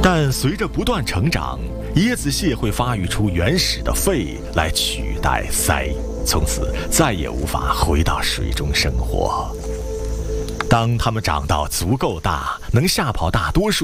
但随着不断成长，椰子蟹会发育出原始的肺来取代鳃，从此再也无法回到水中生活。当它们长到足够大，能吓跑大多数